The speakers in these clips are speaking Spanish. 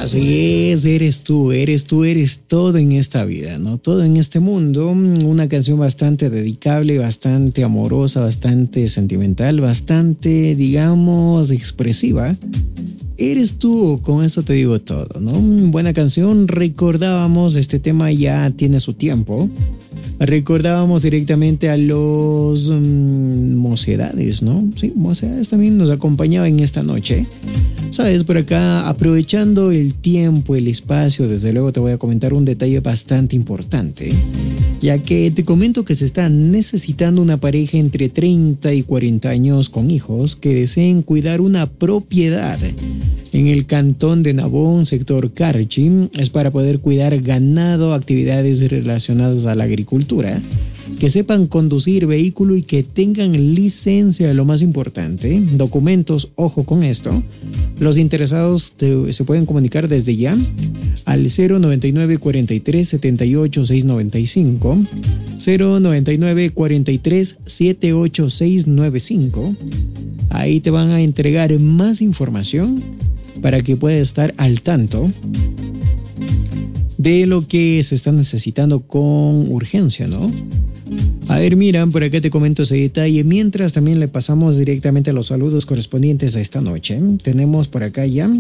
Así es, eres tú, eres todo en esta vida, ¿no? Todo en este mundo. Una canción bastante dedicable, bastante amorosa, bastante sentimental, bastante, digamos, expresiva. Eres tú, con eso te digo todo, ¿no? Buena canción, recordábamos, este tema ya tiene su tiempo. Recordábamos directamente a los Mocedades, ¿no? Sí, Mocedades también nos acompañaba en esta noche. Sabes, por acá, aprovechando el tiempo, el espacio, desde luego te voy a comentar un detalle bastante importante, ya que te comento que se está necesitando una pareja entre 30 y 40 años con hijos que deseen cuidar una propiedad en el cantón de Nabón, sector Carchi. Es para poder cuidar ganado, actividades relacionadas a la agricultura, que sepan conducir vehículo y que tengan licencia, lo más importante, documentos. Ojo con esto. Los interesados se pueden comunicar desde ya al 099 43 78 695, 099 43 78 695. Ahí te van a entregar más información para que puedas estar al tanto de lo que se está necesitando con urgencia, ¿no? A ver, mira, por acá te comento ese detalle. Mientras también le pasamos directamente a los saludos correspondientes a esta noche. Tenemos por acá ya,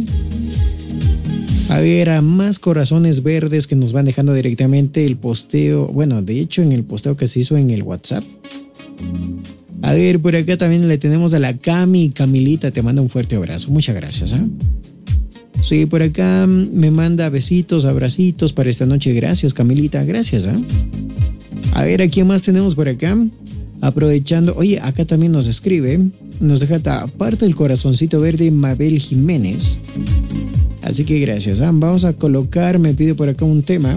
a ver, a más corazones verdes que nos van dejando directamente el posteo. Bueno, de hecho, en el posteo que se hizo en el WhatsApp. A ver, por acá también le tenemos a la Camilita, te manda un fuerte abrazo. Muchas gracias, ¿eh? Sí, por acá me manda besitos, abracitos para esta noche. Gracias, Camilita, gracias, ¿eh? A ver, ¿a quién más tenemos por acá? Aprovechando, oye, acá también nos escribe, nos deja aparte el corazoncito verde Mabel Jiménez. Así que gracias, ¿eh? Vamos a colocar, me pide por acá un tema.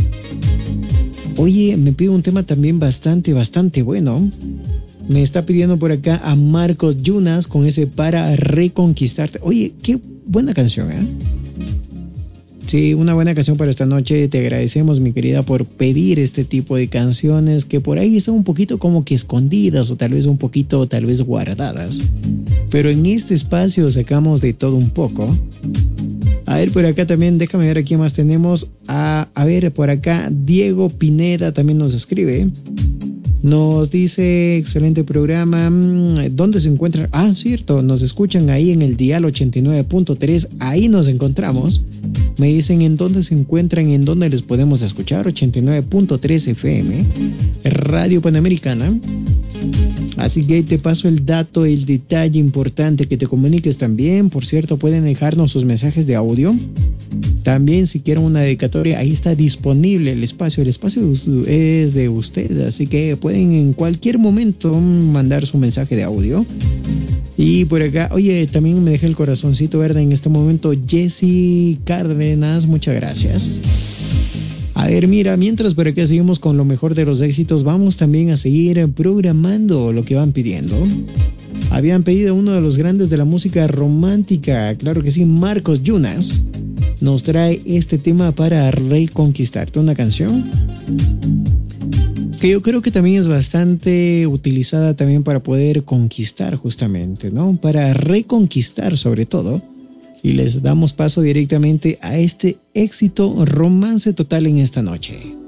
Oye, me pide un tema también bastante bueno. Me está pidiendo por acá a Marcos Yunas con ese Para Reconquistarte. Oye, qué buena canción, ¿eh? Sí, una buena canción para esta noche. Te agradecemos, mi querida, por pedir este tipo de canciones que por ahí están un poquito como que escondidas o tal vez un poquito, tal vez guardadas. Pero en este espacio sacamos de todo un poco. A ver, por acá también, déjame ver a quién más tenemos. A ver, por acá, Diego Pineda también nos escribe. Nos dice, excelente programa. ¿Dónde se encuentran? Ah, cierto, nos escuchan ahí en el dial 89.3. Ahí nos encontramos. Me dicen en dónde se encuentran, en dónde les podemos escuchar. 89.3 FM, Radio Panamericana. Así que ahí te paso el dato, el detalle importante, que te comuniques también. Por cierto, pueden dejarnos sus mensajes de audio. También si quieren una dedicatoria, ahí está disponible el espacio. El espacio es de ustedes, así que pueden en cualquier momento mandar su mensaje de audio. Y por acá, oye, también me deja el corazoncito verde en este momento Jessy Cárdenas, muchas gracias. A ver, mira, mientras por acá seguimos con lo mejor de los éxitos, vamos también a seguir programando lo que van pidiendo. Habían pedido uno de los grandes de la música romántica, claro que sí, Marcos Yunas. Nos trae este tema Para Reconquistarte, una canción que yo creo que también es bastante utilizada también para poder conquistar justamente, ¿no? Para reconquistar sobre todo. Y les damos paso directamente a este éxito, Romance Total, en esta noche.